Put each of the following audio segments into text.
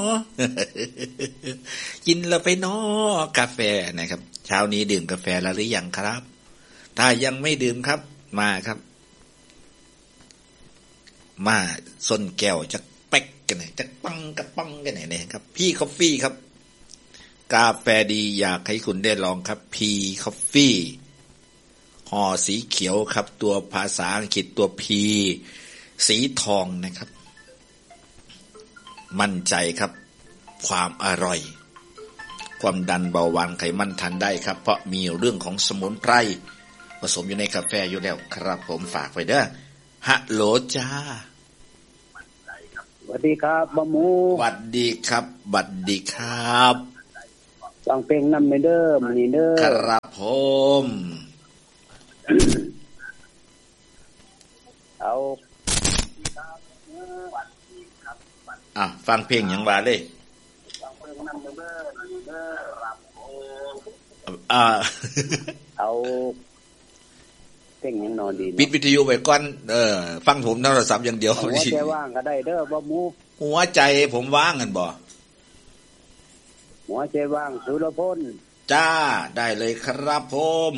กินแล้วไปเนาะกาแฟนะครับเช้านี้ดื่มกาแฟแล้วหรือยังครับถ้ายังไม่ดื่มครับมาครับมาส้นแก้วจะเป๊กกันไหนจะปังกระปังกันไหนเนี่ยครับพี่คอฟฟี่ครับกาแฟดีอยากให้คุณได้ลองครับพีคอฟฟี่ห่อสีเขียวครับตัวภาษาอังกฤษตัวพีสีทองนะครับมั่นใจครับความอร่อยความดันเบาหวานไขมันทานได้ครับเพราะมีเรื่องของสมุนไพรผสมอยู่ในกาแฟอยู่แล้วครับผมฝากไว้เด้อฮัลโหลจ้าสวัสดีครับบะหมูสวัสดีครับบัดดีครับฟังเพลงนำไปเด้อมื้อนี้เด้อครับผมเอาฟังเพลงหยังว่าเลยเอาเพลงหยังนอนดีปิดวิทยุไว้ก่อนฟังผมโทรศัพท์อย่างเดียวหัวใจว่างก็ได้เด้อบ่หมูหัวใจผมว่างกันบ่หัวใจว่างสุรพลจ้าได้เลยครับผม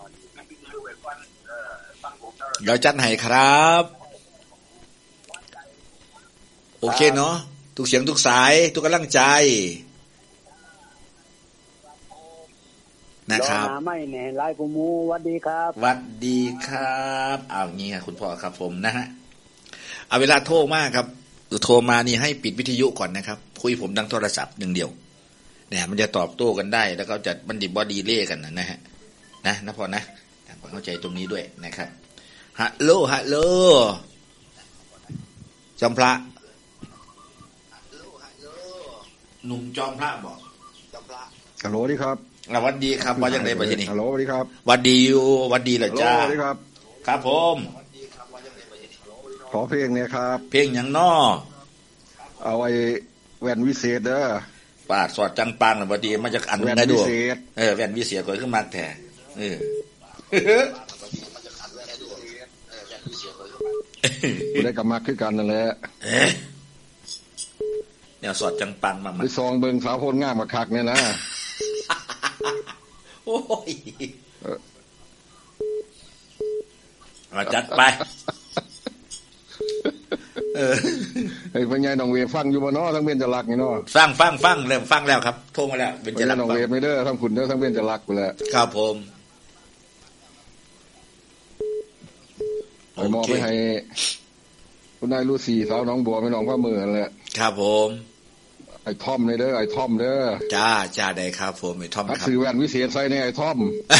เดี๋ยวจัดให้ครับโอเคเนาะทุกเสียงทุกสายทุกกำลังใจนะครับไม่แน่ไลฟ์กูมูสวัสดีครับสวัสดีครับเอางี้ครับคุณพ่อครับผมนะฮะเอาเวลาโทรมากครับโทรมานี่ให้ปิดวิทยุก่อนนะครับคุยผมดังโทรศัพท์หนึ่งเดียวเนี่ยมันจะตอบโต้กันได้แล้วก็จะมันดิบอดีเล่กันนะฮะนะพ่อนะเข้าใจตรงนี้ด้วยนะครับฮัลโหลฮัลโหลจอมพระหนุ่มจอมพระบอกจอมพระฮัลโหลดีครับสวัสดีครับว่าอย่างไรประเทศนี้ฮัลโหลสวัสดีครับสวัสดีอยู่สวัสดีเหรอจ้าสวัสดีครับครับผมขอเพลงเนี่ยครับเพลงอย่างน้อเอาไว้แว่นวิเศษเด้อปาดสอดจังปังน่ะบ่ดีมาจากอันได้ด้วยแว่นวิเศษก็ขึ้นมาแท้บ่ได้กลับมาคือกันนั่นแหละเนี่ยสอดจังปังมาไปซองเบิ่งสาวโพนงามมาคักเนี่ยนะโอ้ยมาจัดไปไอ้พ่อใหญ่น้องเวฟังอยู่บ่เนาะทั้งเบญจลักษณ์นี่เนาะฟังเริ่มฟังแล้วครับโทรมาแล้วเบญจลักษณ์น้องเวไม่เด้อทั้งคุณเด้อทั้งเบญจลักษณ์พุ่นแหละครับผมโอเคมอบไปให้คุณนายลูซี่สาวน้องบัวแม่น้องพระมือนั่นแหละครับผมไอ้ทอมนี่เด้อไอ้ทอมเด้อจ้าได้ครับผมไอ้ทอมครับซื้อแว่นวิเศษใส่ในไอ้ทอม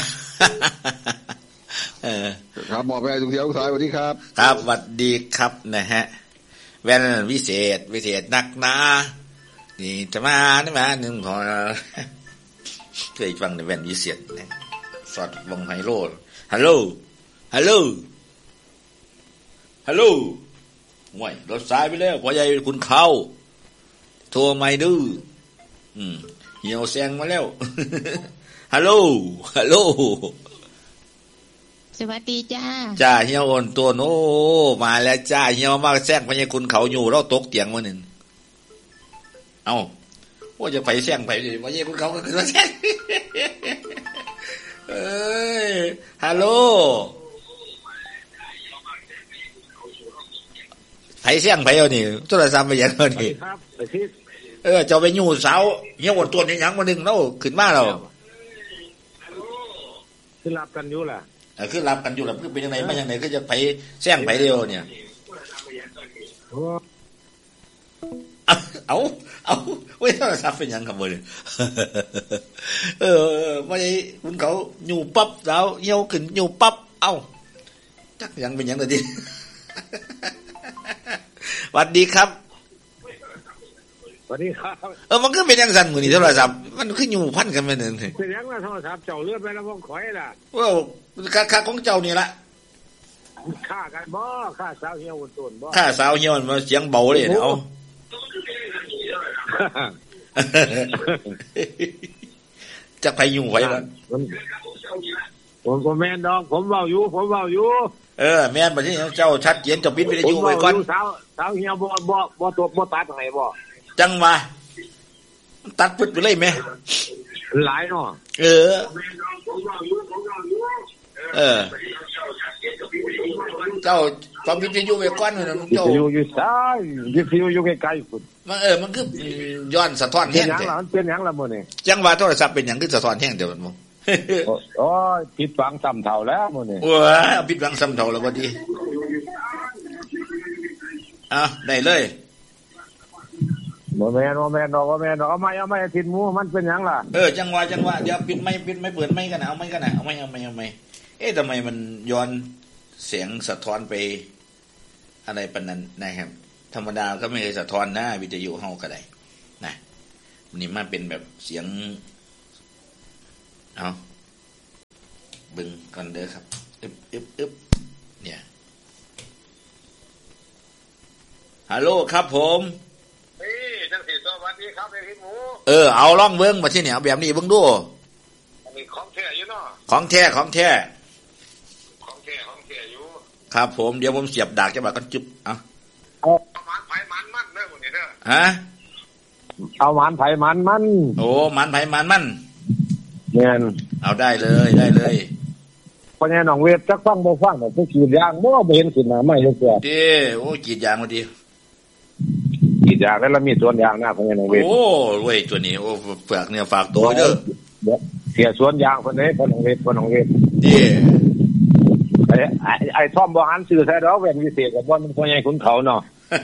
ครับมอบไปให้ทุกเที่ยวทุกสายสวัสดีครับครับสวัสดีครับนะฮะแว่นวิเศษนักหนานี่จะมาหนึ่งพอเคยฟังในแว่นวิเศษนะสอดวงไฮโลฮัลโหลห่วยรถสายไปแล้วพ่อใหญ่คุณเข้าโทรไม่ดื้อเหี่ยวแซงมาแล้วฮัลโหลสวัสดีจ้าเหี่ยวอ่อนตัวโนมาแล้วจ้าเหี่ยวมาแซงพ่อใหญ่คุณเขาอยู่เราตกเตียงมื้อนึงเอ้าว่าจะไปแซงไปดิพ่อใหญ่คุณเขาก็ขึ้นมาแซงฮัลโหลไผเสียงไผเอานี่โทรศัพท์ไปยังเอานี่ครับเจ้าไปยู่เสาเหี่ยวตัวนี้ยังมานึงแล้วขึ้นมาแล้วคือรับกันอยู่ล่ะคือรับกันอยู่ล่ะคือเป็นจังได๋มาจังได๋คือจะไผเสียงไผเดียวเนี่ยเอาเว้ยโทรศัพท์เป็นหยังครับบ่บ่ได้คุณเขายู่ปั๊บแล้วเหี่ยวขึ้นยู่ปั๊บเอ้าจักยังเป็นหยังล่ะดิสวัสดีครับสวัสดีครับมันก็เป็นอย่างสั่นมื้อนี้โทรศัพท์มันคืออยู่พันกันไปนึงเป็นอย่างว่าโทรศัพท์เจ้าเลือดไปแล้วบ่ข่อยล่ะค่าของเจ้านี่ล่ะค่ากันบ่ค่าสาวเหี่ยวต้นบ่ค่าสาวเหี่ยวมันเสียงเบาเลยเอาจักไปอยู่ไว้ล่ะผมแม่นดอกผมเว้าอยู่แม่นบัดนี้เจ้าชัดเจนเจ้าปิดวิทยุไว้ก่อนสาวเหี่ยวบ่ตัวบ่ตัดให้บ่จังว่าตัดปึ๊ดไปเลยไหมหลายเนาะเจ้าความวิทยุไปก้อนเลยนะเจ้าอยู่ซ้ายวิทยุอยู่ใกล้ๆคุณมันคือย้อนสะท้อนแห้งแต่เป็นหยังล่ะมื้อนี้จังว่าโทรศัพท์เป็นหยังคือสะท้อนแห้งเดี๋ยวมันบ่โอ้ยผิดหวังซ้ำเท่าแล้วมื้อนี้ว้าผิดหวังซ้ำเท่าแล้วบ่ดีได้เลยบ่แม่นเอาไม่ทิดหมูมันเป็นหยังล่ะจังว่าเดี๋ยวปิดไม่เปิดไม่กันนะเอาไม่กันนะเอาไม่ทำไมมันย้อนเสียงสะท้อนไปอะไรปานนั้นนะครับธรรมดาก็ไม่เคยสะท้อนนะวิทยุเฮาก็ได้นะนี่มันเป็นแบบเสียงเอาบึงก่อนเด้อครับอึบเนี่ยฮัลโหลครับผมจังสิสวัสดีครับพี่หมูเอาล่องเบิ้งมาที่เนี่ยแบบนี้เบิ้งดูอันนี้ของแท้อยู่เนาะของแท้อยู่ครับผมเดี๋ยวผมเสียบดากจะมากันจุ๊บเอาหมานไผ่มันมันเด้อหมดนี่เด้อฮะเอาหมานไผ่มันโอ้หมานไผ่มันแม่นเอาได้เลยเพราะงั้นน้องเวทจักฟังบ่ฟังน่ะผู้กรีดยางบ่เห็นขึ้นมาไม่เด้อโอ้กรีดยางบ่ดีกรีดยางแล้วมีสวนยางนะเพราะงั้นน้องเวทโอ้เว้ยตัวนี้โอ้ฝากเนี่ยฝากตัวเด้อเสียสวนยางคนนี้คนน้องเวทไอ้ท่อมบ่หันซื้อใส่ดอกแว่นวิเศษกับบ่มันคนใหญ่ขุนเขาเนาะ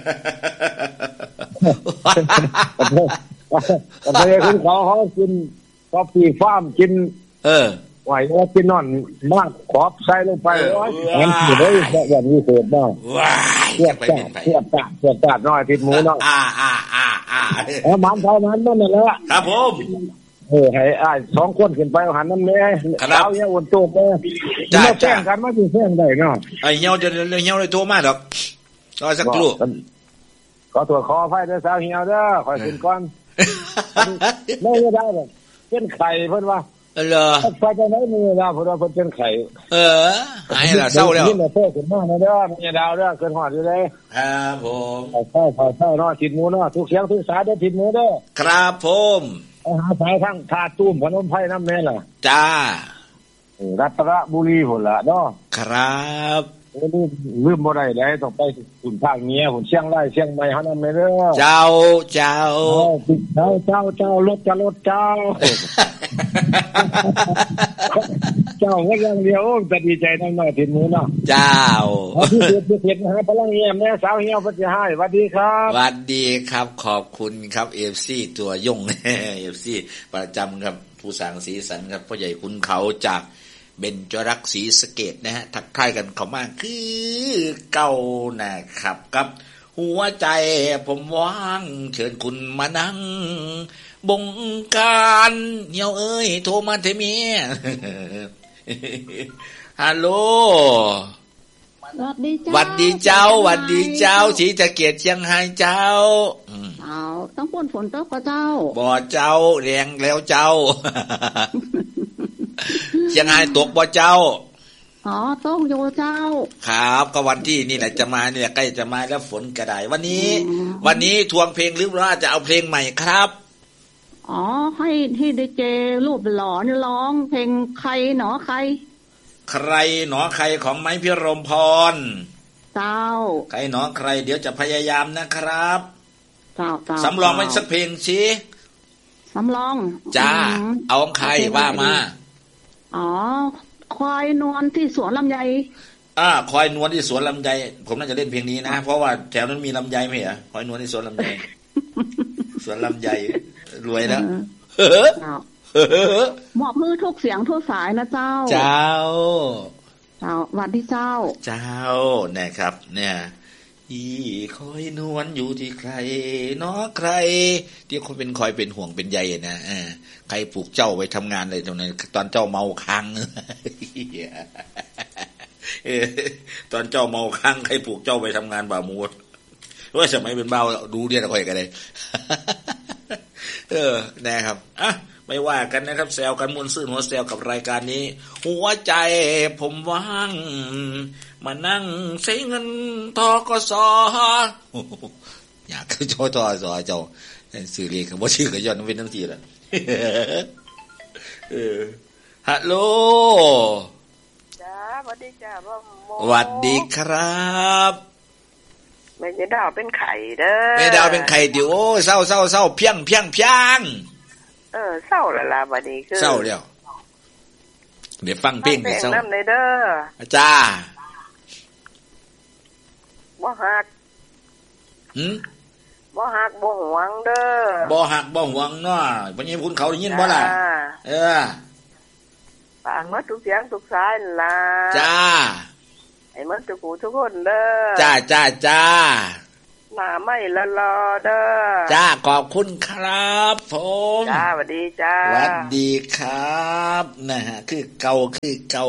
คนใหญ่ขุนเขาเขากินกาแฟฟาร์มกินไหวว่ากินนอนมากขอบใส่ลงไปมันสิได้แว่นวิเศษเนาะเทียบตาน้อยติดหมูเนาะมันเท่านั้นนั่นแหละครับผมให้อ้าย2คนขึ้นไปหันน้ำเนื้อเท้าเนี่ยวนโตไปจ้าแจ้งกันมาสิแจ้งได้เนาะไอ้เหี่ยวจะเหี่ยวเลยโทรมาดอกรอสักครู่ก็ตัวคอไฟเด้อสาวเหี่ยวเด้อคอยขึ้นก่อนไม่ได้หรอกเป็นไข่เพิ่นว่าเหรอไฟจะไหนมือดาวเพิ่นว่าเพิ่นเป็นไข่หายละเศร้าแล้วนี่แหละเพิ่นขึ้นมาเด้อมีดาวเด้อเกินฮอดอยู่เลยครับผมเฝ้าเนาะทิดหมูเนาะทุกเสียงทุกสายเด้อทิดหมูเด้อครับผมหาสายทั้งทาตุ้มพนมไผ่น้ำแม่ล่ะจ้ารัตนบุรีพุ่นล่ะเนาะครับลืมบ่ได้เลยต้องไปขุนภาคเหนือขุนเชียงรายเชียงใหม่เฮานำแม่เด้อเจ้ารถเจ้าเจ้าก็ยังเดียวจะดีใจนำหน่อยทิดหมูเนาะเจ้าที่เฮ็ดนะฮะพลังเงียบแม่สาวเหี่ยวเพิ่นสิให้สวัสดีครับสวัสดีครับขอบคุณครับ FC ตัวยง FC ประจำครับผู้สร้างสีสันครับพ่อใหญ่คุณเขาจากเบญจรักษ์ศรีสะเกษนะฮะทักทายกันเข้ามาคือเก่านะครับกับหัวใจผมว่างเชิญคุณมานั่งบงการเหี่ยวเอ้ยโทรมาเถอะเมียฮัลโหลสวัสดีเจ้าศรีสะเกษเชียงรายเจ้าต้องฝนตกกว่าเจ้าบ่เจ้าแรงแล้วเจ้าเชียงรายตกบ่เจ้าตกอยู่เจ้าครับก็วันที่นี่แหละจะมาเนี่ยใกล้จะมาแล้วฝนกระไดวันนี้ทวงเพลงหรือว่าจะเอาเพลงใหม่ครับให้ดีเจรูปหล่อนี่ร้องเพลงใครหนอใครของไม้พิรมพรเจ้าใครหนอใครเดี๋ยวจะพยายามนะครับเจ้าสำรองไว้สักเพลงสิสำรองจ้าเอาของใครว่ามาควายนวลที่สวนลำไยควายนวลที่สวนลำไยผมน่าจะเล่นเพลงนี้นะเพราะว่าแถวนั้นมีลำไยไหมเหรอควายนวลที่สวนลำไยสวนลำไยรวยแล้วมอบมือทุกเสียงทุกสายนะเจ้าวันที่เจ้านะครับเนี่ยคอยนวลอยู่ที่ใครเนาะใครที่คนเป็นคอยเป็นห่วงเป็นใยนะใครปลูกเจ้าไว้ทำงานอะไรตรงนั้นตอนเจ้าเมาค้างตอนเจ้าเมาค้างใครปลูกเจ้าไว้ทำงานบ่ามูดว่าสมัยเป็นเบาดูเรียนอะไรกันเลยนะครับไม่ว่ากันนะครับแซวกันมวนซื่นหัวแซวกับรายการนี้หัวใจผมว่างมานั่งใช้เงินทกสอยากคือทกสเจ้าสื่อเลขกับว่าชื่อกับย้อนเป็นทั้งทีละฮัลโหลจ้าสวัสดีจ้าพ่อโมสวัสดีครับแม่จะดาวเป็นไข่เด้อแม่ดาวเป็นไข่ดิโอ้เศร้าเพียงเศร้าละบัดนี้คือเศร้าแล้วเดี๋ยวฟังเพลงเศร้าน้ำในเด้อจ้าบ่ฮักบ่หักบ่หวงเด้อบ่หักบ่หวงเนาะวันนี้คุณเขาได้ยินบ่ล่ะฝากมาทุกเสียงทุกสายล่ะจ้าไอ้มันทุกผู้ทุกคนเด้อจ้าหน้าไม่ละลอเด้อจ้าขอบคุณครับผมจ้าสวัสดีจ้าสวัสดีครับนะฮะคือเก่า